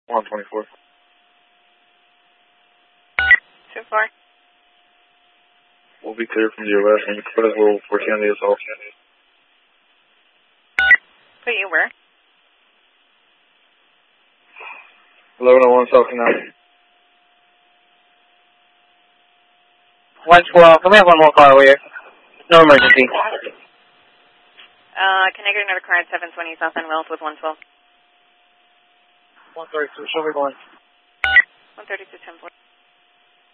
124. 2-4. We'll be clear from the arrest and because we'll working on the assault. Put you where? 1101 South Canal. 112, can we have one more car over here? No emergency. Can I get another car at 720 South End Wells with 112? 132, show me going. 132 1040.